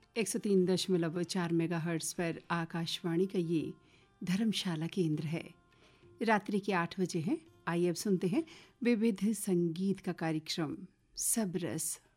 103.4 megahertz पर आकाशवाणी का ये धर्मशाला केंद्र है। रात्रि के 8 बजे हैं। आइए अब सुनते हैं विविध संगीत का कार्यक्रम सब रस।